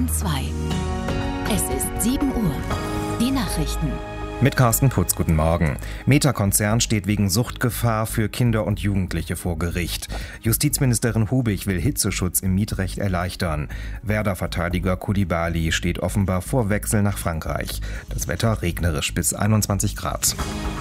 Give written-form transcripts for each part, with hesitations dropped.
2. Es ist 7 Uhr. Die Nachrichten. Mit Carsten Putz, guten Morgen. Meta-Konzern steht wegen Suchtgefahr für Kinder und Jugendliche vor Gericht. Justizministerin Hubig will Hitzeschutz im Mietrecht erleichtern. Werder-Verteidiger Koulibaly steht offenbar vor Wechsel nach Frankreich. Das Wetter regnerisch bis 21 Grad.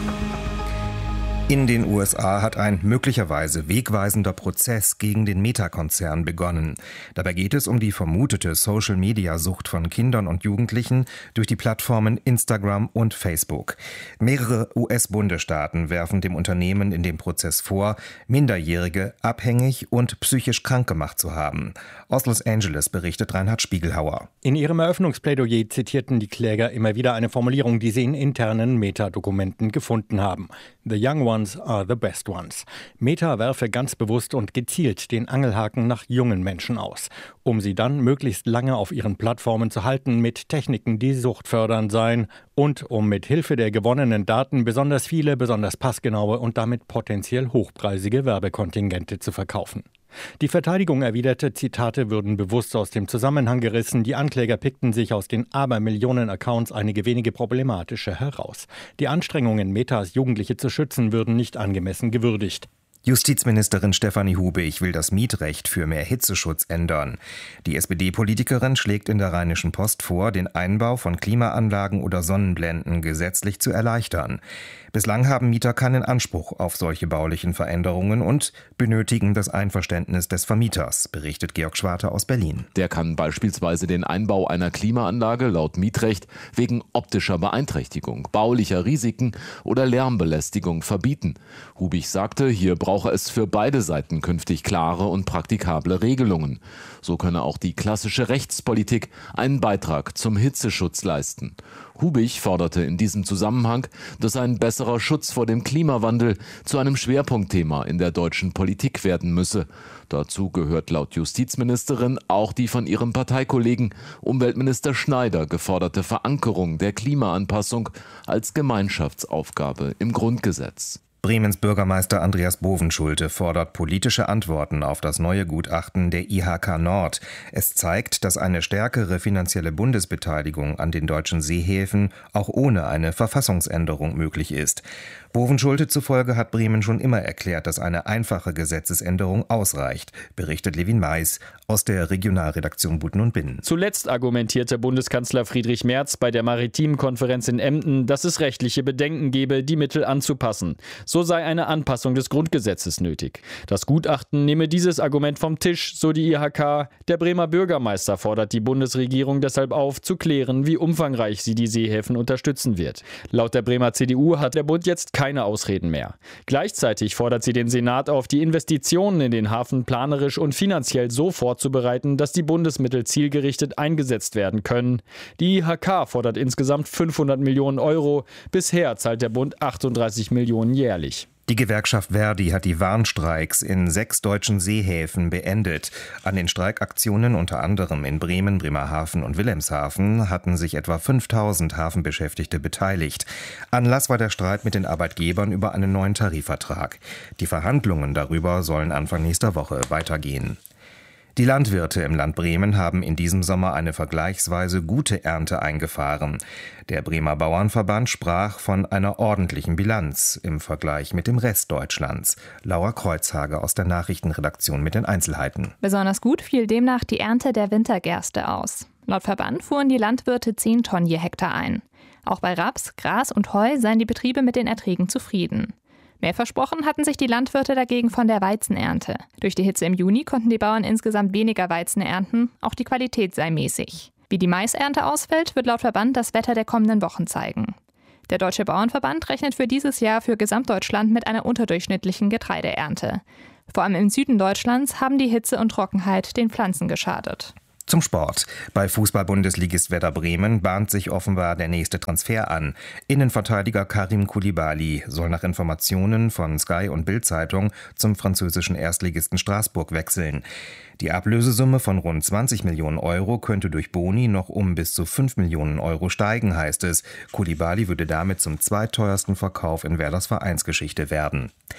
In den USA hat ein möglicherweise wegweisender Prozess gegen den Meta-Konzern begonnen. Dabei geht es um die vermutete Social-Media-Sucht von Kindern und Jugendlichen durch die Plattformen Instagram und Facebook. Mehrere US-Bundesstaaten werfen dem Unternehmen in dem Prozess vor, Minderjährige abhängig und psychisch krank gemacht zu haben. Aus Los Angeles berichtet Reinhard Spiegelhauer. In ihrem Eröffnungsplädoyer zitierten die Kläger immer wieder eine Formulierung, die sie in internen Meta-Dokumenten gefunden haben. The young ones are the best ones. Meta werfe ganz bewusst und gezielt den Angelhaken nach jungen Menschen aus, um sie dann möglichst lange auf ihren Plattformen zu halten mit Techniken, die suchtfördernd seien und um mit Hilfe der gewonnenen Daten besonders viele, besonders passgenaue und damit potenziell hochpreisige Werbekontingente zu verkaufen. Die Verteidigung erwiderte, Zitate würden bewusst aus dem Zusammenhang gerissen. Die Ankläger pickten sich aus den Abermillionen Accounts einige wenige problematische heraus. Die Anstrengungen, Metas Jugendliche zu schützen, würden nicht angemessen gewürdigt. Justizministerin Stefanie Hubig will das Mietrecht für mehr Hitzeschutz ändern. Die SPD-Politikerin schlägt in der Rheinischen Post vor, den Einbau von Klimaanlagen oder Sonnenblenden gesetzlich zu erleichtern. Bislang haben Mieter keinen Anspruch auf solche baulichen Veränderungen und benötigen das Einverständnis des Vermieters, berichtet Georg Schwarte aus Berlin. Der kann beispielsweise den Einbau einer Klimaanlage laut Mietrecht wegen optischer Beeinträchtigung, baulicher Risiken oder Lärmbelästigung verbieten. Hubig sagte, hier brauche es für beide Seiten künftig klare und praktikable Regelungen. So könne auch die klassische Rechtspolitik einen Beitrag zum Hitzeschutz leisten. Hubig forderte in diesem Zusammenhang, dass ein besserer Schutz vor dem Klimawandel zu einem Schwerpunktthema in der deutschen Politik werden müsse. Dazu gehört laut Justizministerin auch die von ihrem Parteikollegen Umweltminister Schneider geforderte Verankerung der Klimaanpassung als Gemeinschaftsaufgabe im Grundgesetz. Bremens Bürgermeister Andreas Bovenschulte fordert politische Antworten auf das neue Gutachten der IHK Nord. Es zeigt, dass eine stärkere finanzielle Bundesbeteiligung an den deutschen Seehäfen auch ohne eine Verfassungsänderung möglich ist. Bovenschulte zufolge hat Bremen schon immer erklärt, dass eine einfache Gesetzesänderung ausreicht, berichtet Levin Mais aus der Regionalredaktion Buten und Binnen. Zuletzt argumentierte Bundeskanzler Friedrich Merz bei der Maritimen Konferenz in Emden, dass es rechtliche Bedenken gebe, die Mittel anzupassen. So sei eine Anpassung des Grundgesetzes nötig. Das Gutachten nehme dieses Argument vom Tisch, so die IHK. Der Bremer Bürgermeister fordert die Bundesregierung deshalb auf, zu klären, wie umfangreich sie die Seehäfen unterstützen wird. Laut der Bremer CDU hat der Bund jetzt keine Ausreden mehr. Gleichzeitig fordert sie den Senat auf, die Investitionen in den Hafen planerisch und finanziell so vorzubereiten, dass die Bundesmittel zielgerichtet eingesetzt werden können. Die IHK fordert insgesamt 500 Millionen Euro. Bisher zahlt der Bund 38 Millionen jährlich. Die Gewerkschaft Verdi hat die Warnstreiks in 6 deutschen Seehäfen beendet. An den Streikaktionen unter anderem in Bremen, Bremerhaven und Wilhelmshaven hatten sich etwa 5000 Hafenbeschäftigte beteiligt. Anlass war der Streit mit den Arbeitgebern über einen neuen Tarifvertrag. Die Verhandlungen darüber sollen Anfang nächster Woche weitergehen. Die Landwirte im Land Bremen haben in diesem Sommer eine vergleichsweise gute Ernte eingefahren. Der Bremer Bauernverband sprach von einer ordentlichen Bilanz im Vergleich mit dem Rest Deutschlands. Laura Kreuzhage aus der Nachrichtenredaktion mit den Einzelheiten. Besonders gut fiel demnach die Ernte der Wintergerste aus. Laut Verband fuhren die Landwirte 10 Tonnen je Hektar ein. Auch bei Raps, Gras und Heu seien die Betriebe mit den Erträgen zufrieden. Mehr versprochen hatten sich die Landwirte dagegen von der Weizenernte. Durch die Hitze im Juni konnten die Bauern insgesamt weniger Weizen ernten, auch die Qualität sei mäßig. Wie die Maisernte ausfällt, wird laut Verband das Wetter der kommenden Wochen zeigen. Der Deutsche Bauernverband rechnet für dieses Jahr für Gesamtdeutschland mit einer unterdurchschnittlichen Getreideernte. Vor allem im Süden Deutschlands haben die Hitze und Trockenheit den Pflanzen geschadet. Zum Sport. Bei Fußball-Bundesligist Werder Bremen bahnt sich offenbar der nächste Transfer an. Innenverteidiger Karim Koulibaly soll nach Informationen von Sky und Bild-Zeitung zum französischen Erstligisten Straßburg wechseln. Die Ablösesumme von rund 20 Millionen Euro könnte durch Boni noch um bis zu 5 Millionen Euro steigen, heißt es. Koulibaly würde damit zum zweiteuersten Verkauf in Werders Vereinsgeschichte werden.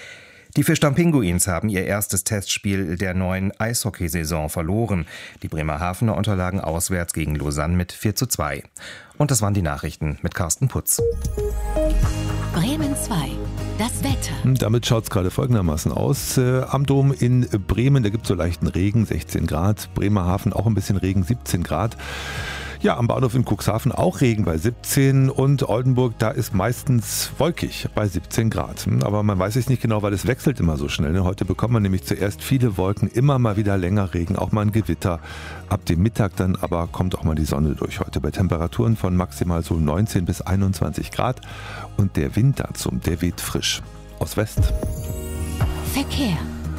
Die Fischdamm-Pinguins haben ihr erstes Testspiel der neuen Eishockeysaison verloren. Die Bremerhavener unterlagen auswärts gegen Lausanne mit 4:2. Und das waren die Nachrichten mit Carsten Putz. Bremen 2. Das Wetter. Damit schaut es gerade folgendermaßen aus. Am Dom in Bremen, da gibt es so leichten Regen, 16 Grad. Bremerhaven auch ein bisschen Regen, 17 Grad. Ja, am Bahnhof in Cuxhaven auch Regen bei 17 und Oldenburg, da ist meistens wolkig bei 17 Grad. Aber man weiß es nicht genau, weil es wechselt immer so schnell. Heute bekommt man nämlich zuerst viele Wolken, immer mal wieder länger Regen, auch mal ein Gewitter. Ab dem Mittag dann aber kommt auch mal die Sonne durch heute bei Temperaturen von maximal so 19 bis 21 Grad. Und der Wind dazu, der weht frisch aus West. Verkehr.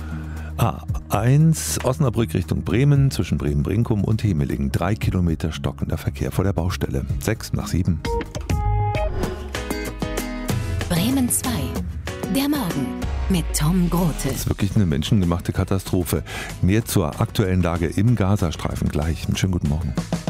A1 Osnabrück Richtung Bremen, zwischen Bremen-Brinkum und Hemelingen. 3 Kilometer stockender Verkehr vor der Baustelle. 6:07. Bremen 2. Der Morgen mit Tom Grote. Das ist wirklich eine menschengemachte Katastrophe. Mehr zur aktuellen Lage im Gazastreifen gleich. Einen schönen guten Morgen.